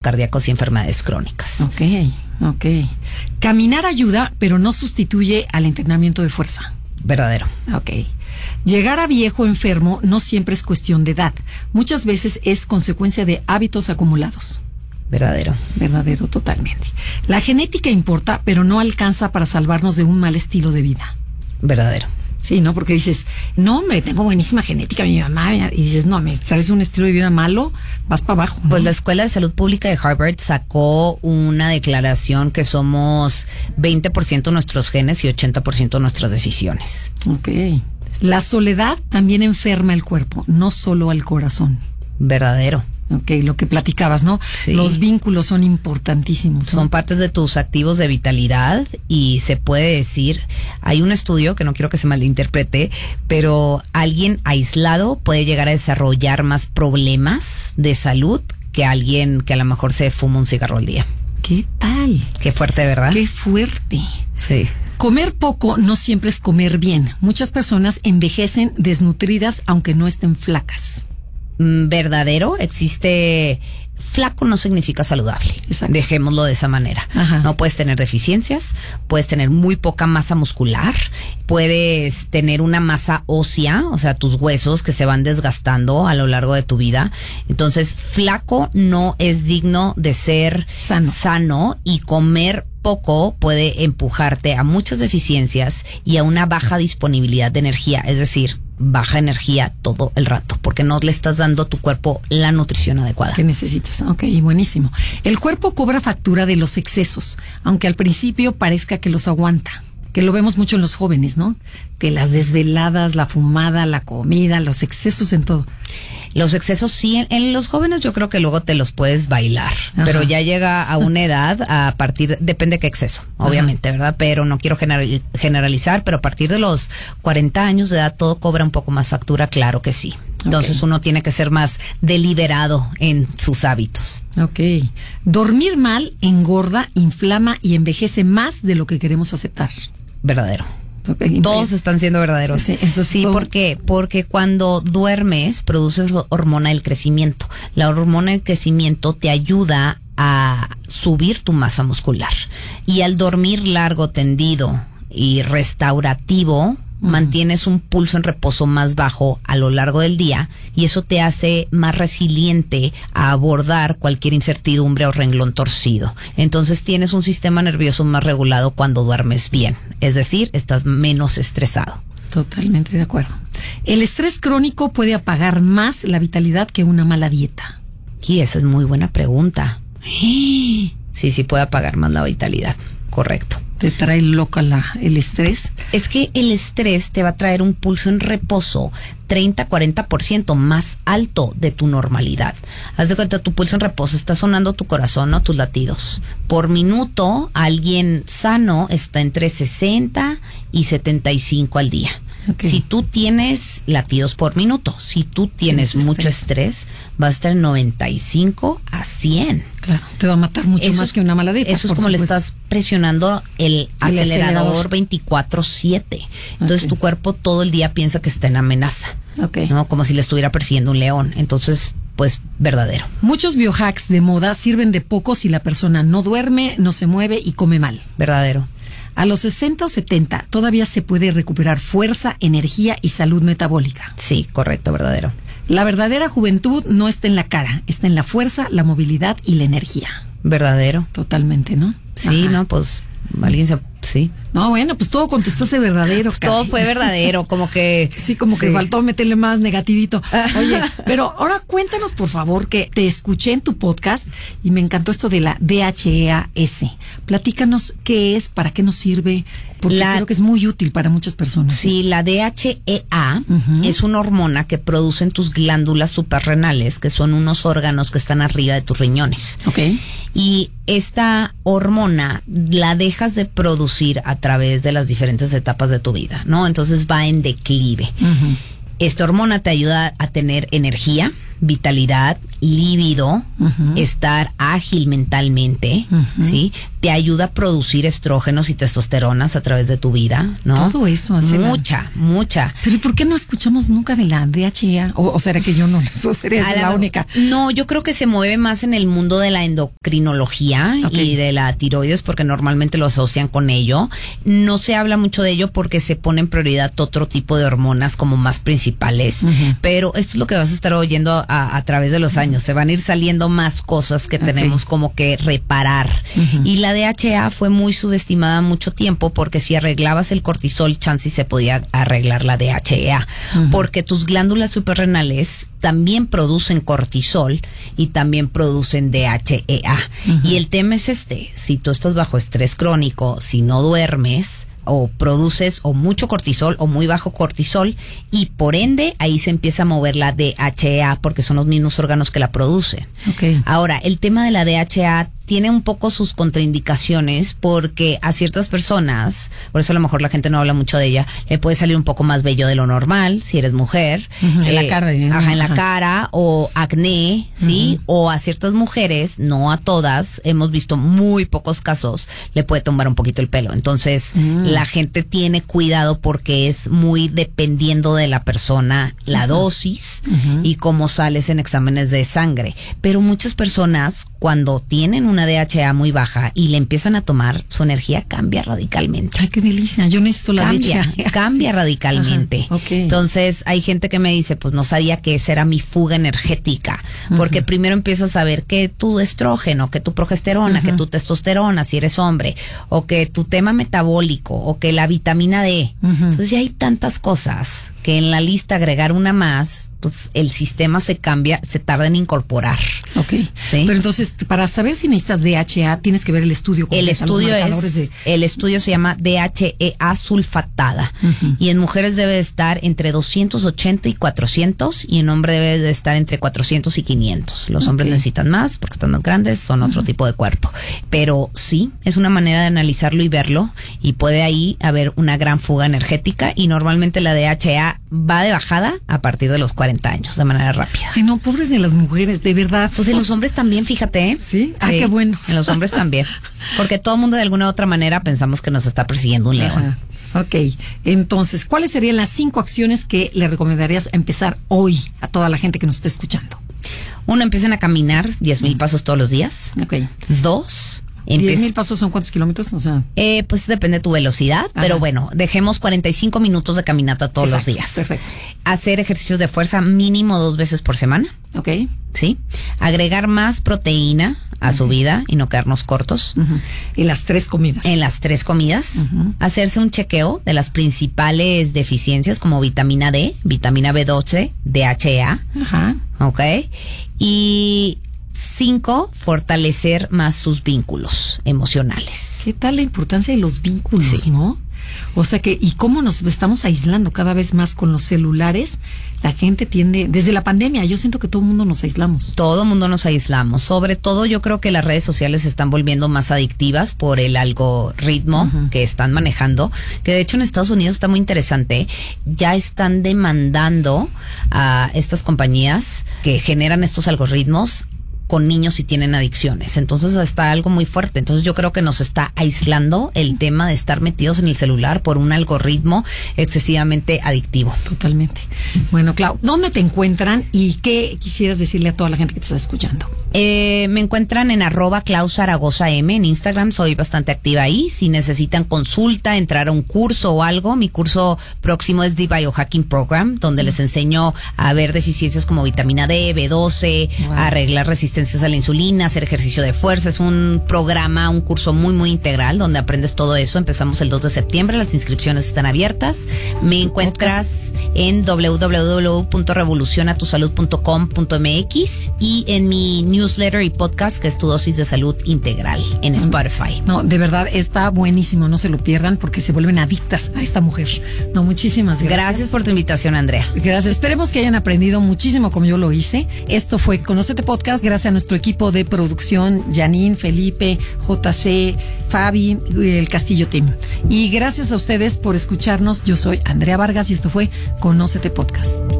cardíacos y enfermedades crónicas. Ok. Caminar ayuda, pero no sustituye al entrenamiento de fuerza. Verdadero. Ok. Llegar a viejo enfermo no siempre es cuestión de edad. Muchas veces es consecuencia de hábitos acumulados. Verdadero. Verdadero, totalmente. La genética importa, pero no alcanza para salvarnos de un mal estilo de vida. Verdadero. Sí, ¿no? Porque dices, no, hombre, tengo buenísima genética, mi mamá. Y dices, no, me traes un estilo de vida malo, vas para abajo, ¿no? Pues la Escuela de Salud Pública de Harvard sacó una declaración que somos 20% nuestros genes y 80% nuestras decisiones. Ok. La soledad también enferma el cuerpo, no solo al corazón. Verdadero. Ok, lo que platicabas, ¿no? Sí. Los vínculos son importantísimos, ¿no? Son partes de tus activos de vitalidad y se puede decir, hay un estudio que no quiero que se malinterprete, pero alguien aislado puede llegar a desarrollar más problemas de salud que alguien que a lo mejor se fuma un cigarro al día. ¿Qué tal? Qué fuerte, ¿verdad? Qué fuerte. Sí. Comer poco no siempre es comer bien. Muchas personas envejecen desnutridas aunque no estén flacas. Verdadero, existe. Flaco no significa saludable. Exacto. Dejémoslo de esa manera. Ajá. No puedes tener deficiencias, puedes tener muy poca masa muscular, puedes tener una masa ósea, o sea, tus huesos que se van desgastando a lo largo de tu vida. Entonces, flaco no es digno de ser sano y comer poco puede empujarte a muchas deficiencias y a una baja disponibilidad de energía, es decir, baja energía todo el rato, porque no le estás dando a tu cuerpo la nutrición adecuada que necesitas. Ok, buenísimo. El cuerpo cobra factura de los excesos, aunque al principio parezca que los aguanta, que lo vemos mucho en los jóvenes, ¿no? Que las desveladas, la fumada, la comida, los excesos en todo. Los excesos sí, en los jóvenes yo creo que luego te los puedes bailar, Ajá. pero ya llega a una edad a partir, depende de qué exceso, obviamente, ¿verdad? Pero no quiero generalizar, pero a partir de los 40 años de edad todo cobra un poco más factura, claro que sí. Entonces uno tiene que ser más deliberado en sus hábitos. Ok. Dormir mal engorda, inflama y envejece más de lo que queremos aceptar. Verdadero. Okay. Todos están siendo verdaderos. Sí, eso sí, ¿por qué? Porque cuando duermes produces hormona del crecimiento. La hormona del crecimiento te ayuda a subir tu masa muscular. Y al dormir largo, tendido y restaurativo, mantienes un pulso en reposo más bajo a lo largo del día y eso te hace más resiliente a abordar cualquier incertidumbre o renglón torcido. Entonces tienes un sistema nervioso más regulado cuando duermes bien, es decir, estás menos estresado. Totalmente de acuerdo. El estrés crónico puede apagar más la vitalidad que una mala dieta. Y esa es muy buena pregunta. Sí, puede apagar más la vitalidad, correcto. ¿Te trae loca el estrés? Es que el estrés te va a traer un pulso en reposo 30-40% más alto de tu normalidad. Haz de cuenta, tu pulso en reposo está sonando tu corazón, ¿no? Tus latidos. Por minuto, alguien sano está entre 60 y 75 al día. Okay. Si tú tienes latidos por minuto, si tú tienes mucho estrés, va a estar 95 a 100. Claro, te va a matar mucho más que una mala dieta. Eso es como le estás presionando el acelerador 24/7. Entonces tu cuerpo todo el día piensa que está en amenaza. ¿No? Como si le estuviera persiguiendo un león. Entonces, pues, verdadero. Muchos biohacks de moda sirven de poco si la persona no duerme, no se mueve y come mal. Verdadero. A los 60 o 70 todavía se puede recuperar fuerza, energía y salud metabólica. Sí, correcto, verdadero. La verdadera juventud no está en la cara, está en la fuerza, la movilidad y la energía. Verdadero. Totalmente, ¿no? Sí, no, pues alguien se... Sí. No, bueno, pues todo contestaste verdadero. Pues todo fue verdadero, como que... Sí, como que faltó meterle más negativito. Oye, pero ahora cuéntanos, por favor, que te escuché en tu podcast y me encantó esto de la DHEAS. Platícanos qué es, para qué nos sirve, porque creo que es muy útil para muchas personas. Sí, la DHEA es una hormona que producen tus glándulas suprarrenales, que son unos órganos que están arriba de tus riñones. Ok. Y esta hormona la dejas de producir a través de las diferentes etapas de tu vida, ¿no? Entonces va en declive. Esta hormona te ayuda a tener energía, vitalidad, líbido, estar ágil mentalmente, ¿sí? te ayuda a producir estrógenos y testosteronas a través de tu vida, ¿no? Todo eso hace mucha. Pero ¿por qué no escuchamos nunca de la DHEA? ¿O será que yo no? ¿Sería la única? No, yo creo que se mueve más en el mundo de la endocrinología y de la tiroides, porque normalmente lo asocian con ello. No se habla mucho de ello porque se pone en prioridad otro tipo de hormonas como más principales, pero esto es lo que vas a estar oyendo a través de los años. Se van a ir saliendo más cosas que tenemos como que reparar. Y la DHEA fue muy subestimada mucho tiempo porque si arreglabas el cortisol, chance se podía arreglar la DHEA, porque tus glándulas suprarrenales también producen cortisol y también producen DHEA. Y el tema es si tú estás bajo estrés crónico, si no duermes, o produces o mucho cortisol o muy bajo cortisol, y por ende ahí se empieza a mover la DHEA porque son los mismos órganos que la producen. Ahora, el tema de la DHEA tiene un poco sus contraindicaciones porque a ciertas personas, por eso a lo mejor la gente no habla mucho de ella, le puede salir un poco más vello de lo normal si eres mujer. En la cara. En la cara, o acné, ¿sí? O a ciertas mujeres, no a todas, hemos visto muy pocos casos, le puede tumbar un poquito el pelo. Entonces, la gente tiene cuidado porque es muy dependiendo de la persona, la dosis y cómo sales en exámenes de sangre. Pero muchas personas, cuando tienen una DHEA muy baja y le empiezan a tomar, su energía cambia radicalmente. Ay, qué delicia. Yo necesito la DHEA. Cambia radicalmente. Entonces, hay gente que me dice, pues no sabía que esa era mi fuga energética, porque primero empiezas a ver que tu estrógeno, que tu progesterona, que tu testosterona, si eres hombre, o que tu tema metabólico, o que la vitamina D. Entonces, ya hay tantas cosas que en la lista agregar una más, pues el sistema se cambia, se tarda en incorporar. ¿Sí? Pero entonces, para saber si necesitas DHEA, tienes que ver el estudio. El estudio se llama DHEA sulfatada. Y en mujeres debe de estar entre 280 y 400, y en hombre debe de estar entre 400 y 500. Los hombres necesitan más porque están más grandes, son otro tipo de cuerpo. Pero sí, es una manera de analizarlo y verlo, y puede ahí haber una gran fuga energética, y normalmente la DHEA va de bajada a partir de los 40 años, de manera rápida. Ay, no, pobres de las mujeres, de verdad. Pues de los hombres también, fíjate. ¿Sí? Ah, qué bueno. En los hombres también. Porque todo el mundo de alguna u otra manera pensamos que nos está persiguiendo un león. Ok, entonces, ¿cuáles serían las 5 acciones que le recomendarías empezar hoy a toda la gente que nos está escuchando? 1, empiecen a caminar 10,000 pasos todos los días. 2, 10,000 pasos son ¿cuántos kilómetros? O sea, pues depende de tu velocidad, pero bueno, dejemos 45 minutos de caminata todos los días. Perfecto. Hacer ejercicios de fuerza mínimo 2 veces por semana. ¿Sí? Agregar más proteína a su vida y no quedarnos cortos. En las 3 comidas. En las 3 comidas. Hacerse un chequeo de las principales deficiencias como vitamina D, vitamina B12, DHEA. Y 5, fortalecer más sus vínculos emocionales. ¿Qué tal la importancia de los vínculos, no? O sea que, ¿y cómo nos estamos aislando cada vez más con los celulares? La gente tiende, desde la pandemia, yo siento que todo el mundo nos aislamos. Todo el mundo nos aislamos. Sobre todo, yo creo que las redes sociales se están volviendo más adictivas por el algoritmo que están manejando. Que de hecho en Estados Unidos está muy interesante. Ya están demandando a estas compañías que generan estos algoritmos con niños si tienen adicciones. Entonces está algo muy fuerte. Entonces yo creo que nos está aislando el tema de estar metidos en el celular por un algoritmo excesivamente adictivo. Totalmente. Bueno, Clau, ¿dónde te encuentran y qué quisieras decirle a toda la gente que te está escuchando? Me encuentran en @ClauZaragozaM en Instagram, soy bastante activa ahí. Si necesitan consulta, entrar a un curso o algo, mi curso próximo es The Biohacking Program, donde les enseño a ver deficiencias como vitamina D, B12, a arreglar resistencias a la insulina, hacer ejercicio de fuerza. Es un programa, un curso muy, muy integral donde aprendes todo eso. Empezamos el 2 de septiembre, las inscripciones están abiertas. Me encuentras en www.revolucionatusalud.com.mx y en mi newsletter y podcast, que es Tu Dosis de Salud Integral, en Spotify. No, de verdad está buenísimo, no se lo pierdan porque se vuelven adictas a esta mujer. No, muchísimas gracias. Gracias por tu invitación, Andrea. Gracias, esperemos que hayan aprendido muchísimo como yo lo hice. Esto fue Conócete Podcast, gracias a nuestro equipo de producción, Janine, Felipe, JC, Fabi, el Castillo Team. Y gracias a ustedes por escucharnos. Yo soy Andrea Vargas y esto fue Conócete Podcast.